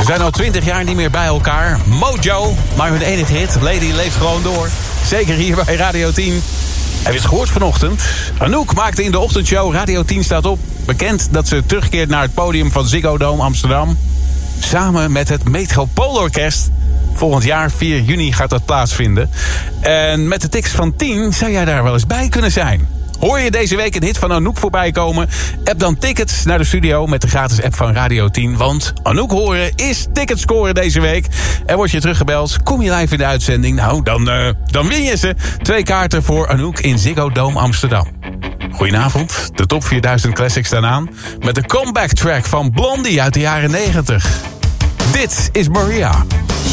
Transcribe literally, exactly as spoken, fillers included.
Ze zijn al twintig jaar niet meer bij elkaar. Mojo, maar hun enige hit, Lady, leeft gewoon door. Zeker hier bij Radio tien. Heb je het gehoord vanochtend? Anouk maakte in de ochtendshow Radio tien staat op bekend dat ze terugkeert naar het podium van Ziggo Dome Amsterdam. Samen met het Metropoolorkest. Volgend jaar, vier juni, gaat dat plaatsvinden. En met de tekst van tien zou jij daar wel eens bij kunnen zijn. Hoor je deze week een hit van Anouk voorbij komen? App dan tickets naar de studio met de gratis app van Radio tien. Want Anouk horen is tickets scoren deze week. En word je teruggebeld, kom je live in de uitzending. Nou, dan, uh, dan win je ze. Twee kaarten voor Anouk in Ziggo Dome Amsterdam. Goedenavond, de top vierduizend Classics staan aan. Met de comeback track van Blondie uit de jaren negentig. Dit is Maria.